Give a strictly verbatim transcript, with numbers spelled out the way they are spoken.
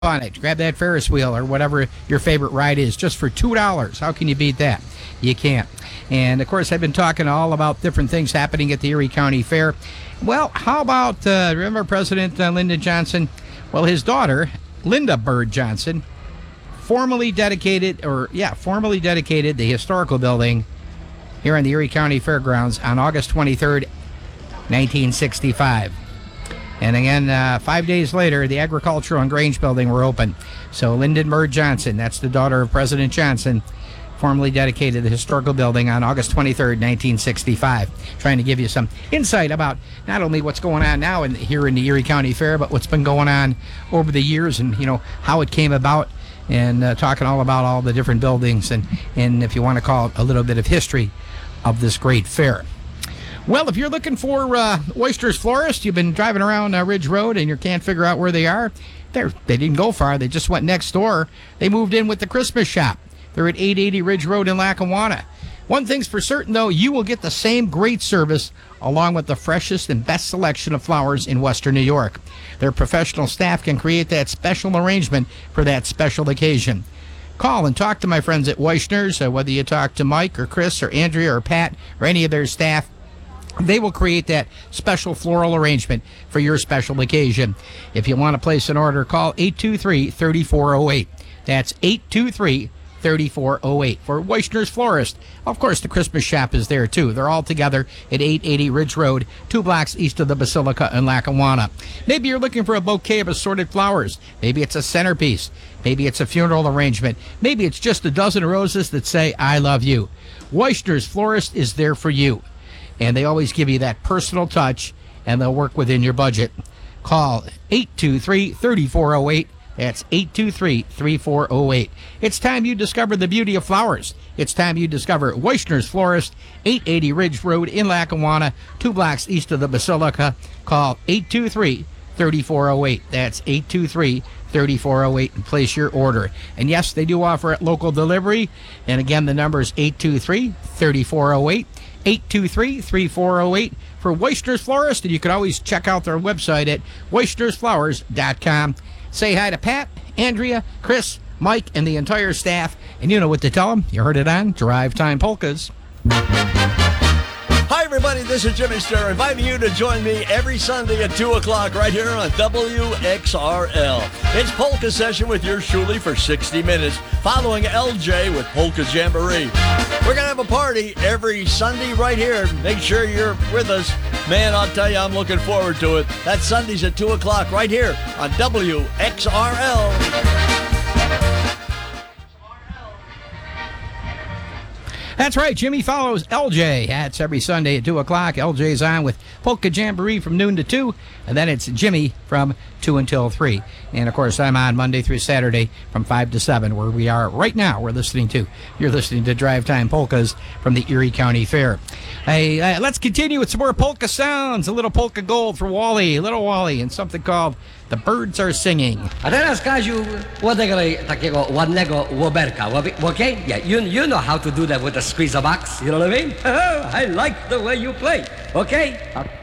on it. Grab that Ferris wheel or whatever your favorite ride is just for two dollars. How can you beat that? You can't. And, of course, I've been talking all about different things happening at the Erie County Fair. Well, how about, uh, remember President uh, Lyndon Johnson? Well, his daughter, Linda Bird Johnson, formally dedicated, or, yeah, formally dedicated the historical building here on the Erie County Fairgrounds on August twenty-third, nineteen sixty-five. And again, uh, five days later, the Agricultural and Grange Building were open. So Lyndon Bird Johnson, that's the daughter of President Johnson, formally dedicated the historical building on August twenty-third, nineteen sixty-five. Trying to give you some insight about not only what's going on now in, here in the Erie County Fair, but what's been going on over the years and, you know, how it came about, and uh, talking all about all the different buildings and, and if you want to call it, a little bit of history of this great fair. Well, if you're looking for uh, Oysters Florist, you've been driving around uh, Ridge Road and you can't figure out where they are, They're, they didn't go far. They just went next door. They moved in with the Christmas shop. They're at eight eighty Ridge Road in Lackawanna. One thing's for certain, though, you will get the same great service along with the freshest and best selection of flowers in Western New York. Their professional staff can create that special arrangement for that special occasion. Call and talk to my friends at Weishners, uh, whether you talk to Mike or Chris or Andrea or Pat or any of their staff. They will create that special floral arrangement for your special occasion. If you want to place an order, call eight two three, three four zero eight. That's eight two three, three four zero eight. For Weishners Florist, of course, the Christmas shop is there, too. They're all together at eight eighty Ridge Road, two blocks east of the Basilica in Lackawanna. Maybe you're looking for a bouquet of assorted flowers. Maybe it's a centerpiece. Maybe it's a funeral arrangement. Maybe it's just a dozen roses that say, I love you. Weishners Florist is there for you. And they always give you that personal touch, and they'll work within your budget. Call eight two three, three four zero eight. That's eight two three, three four zero eight. It's time you discover the beauty of flowers. It's time you discover Weishners Florist, eight eighty Ridge Road in Lackawanna, two blocks east of the Basilica. Call eight two three, three four zero eight. That's eight two three, three four zero eight and place your order. And yes, they do offer local delivery. And again, the number is eight two three, three four zero eight. eight two three, three four zero eight for Weishners Florist, and you can always check out their website at weishners flowers dot com. Say hi to Pat, Andrea, Chris, Mike, and the entire staff, and you know what to tell them. You heard it on Drive Time Polkas. Hi, everybody. This is Jimmy Sturr, inviting you to join me every Sunday at two o'clock right here on W X R L. It's Polka Session with yours truly for sixty minutes, following L J with Polka Jamboree. We're going to have a party every Sunday right here. Make sure you're with us. Man, I'll tell you, I'm looking forward to it. That's Sundays at two o'clock right here on W X R L. That's right. Jimmy follows L J. That's every Sunday at two o'clock. L J's on with Polka Jamboree from noon to two. And then it's Jimmy from two until three. And, of course, I'm on Monday through Saturday from five to seven, where we are right now. We're listening to, you're listening to Drive Time Polkas from the Erie County Fair. Hey, uh, let's continue with some more polka sounds. A little polka gold for Wally, little Wally, and something called The Birds Are Singing. A teraz, Kaziu, odegraj takiego ładnego łoberka, okay? Yeah, you, you know how to do that with a squeeze box, you know what I mean? I like the way you play, okay?